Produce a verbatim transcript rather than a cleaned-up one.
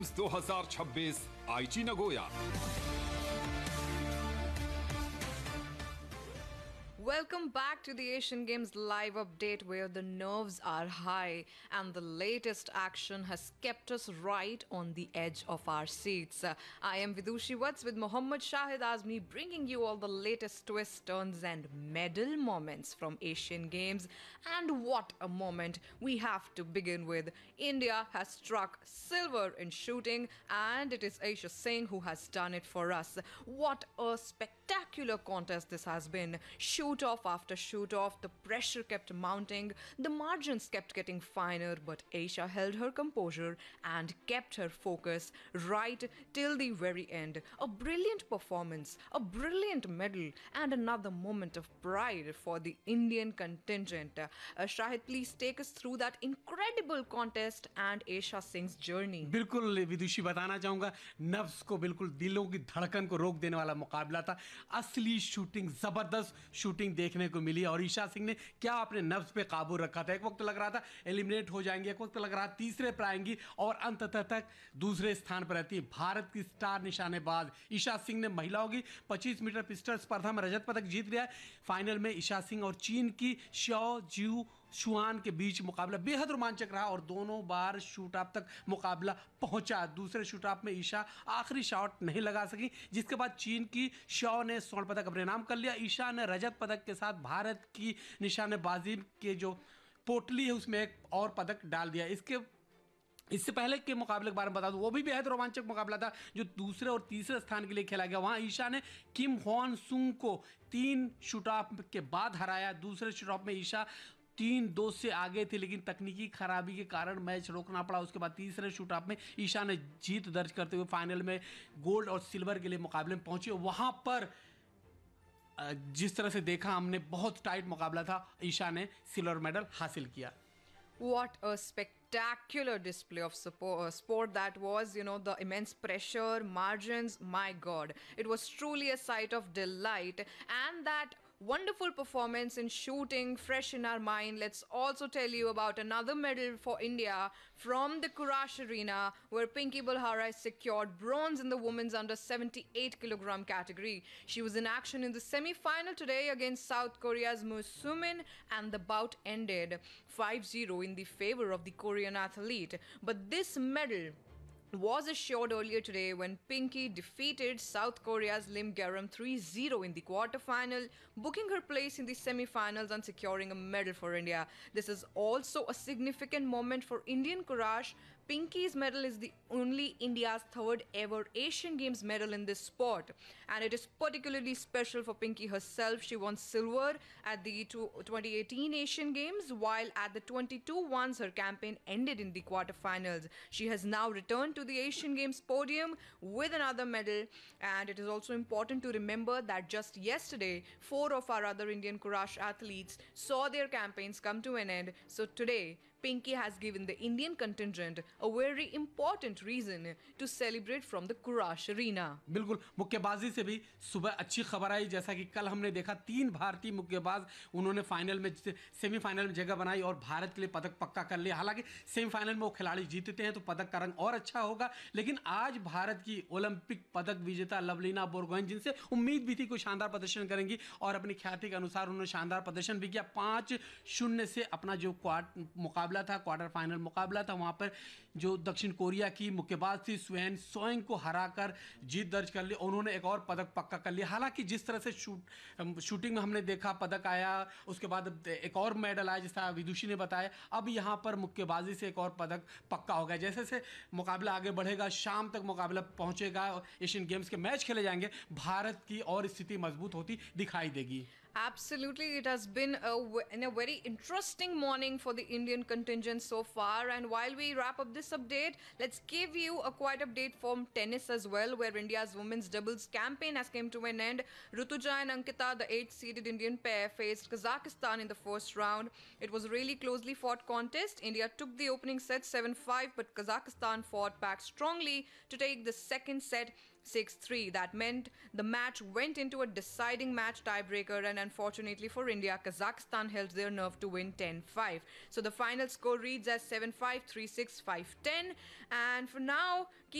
दो हज़ार छब्बीस आईची Nagoya. Welcome back to the Asian Games live update where the nerves are high and the latest action has kept us right on the edge of our seats. Uh, I am Vidushi Watts with Mohammad Shahid Azmi bringing you all the latest twists, turns and medal moments from Asian Games. And what a moment we have to begin with. India has struck silver in shooting and it is Aisha Singh who has done it for us. What a spectacular contest this has been. Shoot off after shoot off, the pressure kept mounting, the margins kept getting finer, but Aisha held her composure and kept her focus right till the very end. A brilliant performance, a brilliant medal, and another moment of pride for the Indian contingent. Uh, Shahid, please take us through that incredible contest and Aisha Singh's journey. बिल्कुल विदुषी बताना चाहूंगा, नफ्स को बिल्कुल दिलों की धड़कन को रोक देने वाला मुकाबला था। असली शूटिंग, जबरदस्त शूटिंग देखने को मिली और ईशा सिंह ने क्या अपने नफ्स पे काबू रखा था। एक वक्त लग रहा था एलिमिनेट हो जाएंगे, एक वक्त लग रहा था तीसरे पर आएंगी और अंततः तक दूसरे स्थान पर रहती है। भारत की स्टार निशानेबाज ईशा सिंह ने महिलाओं की पच्चीस मीटर पिस्टल स्पर्धा में रजत पदक जीत लिया है। फाइनल में ईशा सिंह और चीन की श्यो ज्यू शुआन के बीच मुकाबला बेहद रोमांचक रहा और दोनों बार शूट ऑफ तक मुकाबला पहुंचा। दूसरे शूट ऑफ में ईशा आखिरी शॉट नहीं लगा सकी, जिसके बाद चीन की श्यो ने स्वर्ण पदक अपने नाम कर लिया। ईशा ने रजत पदक के साथ भारत की निशानेबाजी के जो पोटली है उसमें एक और पदक डाल दिया। इसके इससे पहले के मुकाबले के बारे में बता दूं, वो भी बेहद रोमांचक मुकाबला था जो दूसरे और तीसरे स्थान के लिए खेला गया। वहां ईशा ने किम हॉन सुंग को तीन शूट ऑफ के बाद हराया। दूसरे शूट ऑफ में ईशा तीन दो से आगे थे, लेकिन तकनीकी खराबी के कारण मैच रोकना पड़ा। उसके बाद तीसरे शूट ऑफ में ईशा ने जीत दर्ज करते हुए फाइनल में गोल्ड और सिल्वर के लिए मुकाबले में पहुंची। वहां पर जिस तरह से देखा हमने, बहुत टाइट मुकाबला था, ईशा ने सिल्वर मेडल हासिल किया। What a spectacular display of support, uh, sport that was, you know, the immense pressure, margins, my God. It was truly a sight of delight. And that wonderful performance in shooting, fresh in our mind. Let's also tell you about another medal for India from the Courage Arena, where Pinky Balhara secured bronze in the women's under seventy-eight kilogram category. She was in action in the semi-final today against South Korea's Moo Sumin, and the bout ended five zero in the favor of the Korean athlete. But this medal was assured earlier today when Pinky defeated South Korea's Lim Garam three zero in the quarterfinal, booking her place in the semi-finals and securing a medal for India. This is also a significant moment for Indian courage. Pinky's medal is the only India's third ever Asian Games medal in this sport, and it is particularly special for Pinky herself. She won silver at the twenty eighteen Asian Games, while at the twenty-two ones her campaign ended in the quarterfinals. She has now returned to the Asian Games podium with another medal, and it is also important to remember that just yesterday four of our other Indian courage athletes saw their campaigns come to an end. So today Pinky has given the Indian contingent a very important reason to celebrate from the Courage Arena. बिल्कुल, मुक्केबाजी से भी सुबह अच्छी खबर आई। जैसा कि कल हमने देखा, तीन भारतीय मुक्केबाज उन्होंने फाइनल में, सेमीफाइनल में जगह बनाई और भारत के लिए पदक पक्का कर लिया। हालांकि सेमीफाइनल में वो खिलाड़ी जीतते हैं तो पदक का रंग और अच्छा होगा, लेकिन आज भारत की ओलंपिक पदक विजेता लवलीना बोरगोहेन, जिनसे उम्मीद भी थी कोई शानदार प्रदर्शन करेंगी और अपनी ख्याति के अनुसार उन्होंने शानदार प्रदर्शन भी किया। पाँच शून्य से अपना जो क्वार्टर मुकाबला था, क्वार्टर फाइनल मुकाबला था, वहां पर जो दक्षिण कोरिया की मुक्केबाज थी स्वेन सोइंग को हराकर जीत दर्ज कर ली। उन्होंने एक और पदक पक्का कर लिया। हालांकि जिस तरह से शूट शूटिंग में हमने देखा पदक आया, उसके बाद एक और मेडल आया, जिस तरह विदुषी ने बताया, अब यहां पर मुक्केबाजी से एक और पदक पक्का हो गया। जैसे जैसे मुकाबला आगे बढ़ेगा, शाम तक मुकाबला पहुंचेगा, एशियन गेम्स के मैच खेले जाएंगे, भारत की और स्थिति मजबूत होती दिखाई देगी। Absolutely, it has been a, in a very interesting morning for the Indian contingent so far. And while we wrap up this update, let's give you a quiet update from tennis as well, where India's women's doubles campaign has come to an end. Rutuja and Ankita, the eighth-seeded Indian pair, faced Kazakhstan in the first round. It was a really closely fought contest. India took the opening set seven five, but Kazakhstan fought back strongly to take the second set six three. That meant the match went into a deciding match tiebreaker, and unfortunately for India, Kazakhstan held their nerve to win ten five. So the final score reads as seven five, three six, five ten. And for now,